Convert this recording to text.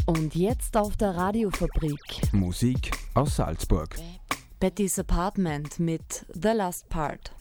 Und jetzt auf der Radiofabrik. Musik aus Salzburg. Betty's Apartment mit The Last Part.